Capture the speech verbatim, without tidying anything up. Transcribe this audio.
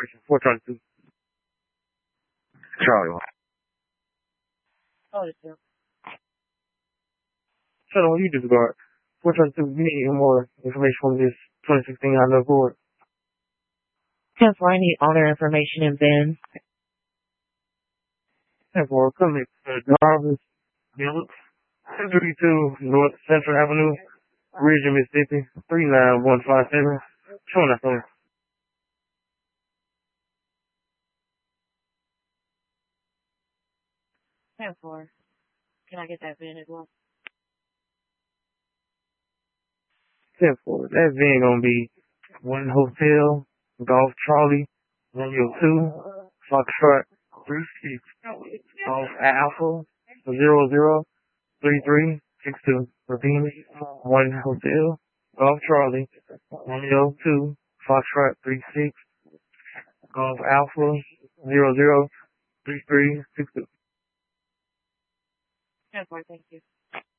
operation four twenty-two. Charlie. Oh, it's you. Shut on, you disregard. four twenty-two, you need more information from this twenty sixteen Honda Accord. ten four, I need all their information in VIN. ten four, come to Jarvis, two thirty-two North Central Avenue, Ridge, Mississippi, three nine one five seven. Showing that phone. ten four. Can I get that VIN as well? ten four, that VIN gonna be one Hotel, Golf Charlie, Romeo two, Foxtrot three six, Golf Alpha, zero zero three three six two. Repeat, one Hotel, Golf Charlie, Romeo two, Foxtrot three six, Golf Alpha, zero zero three three six two. ten four, thank you.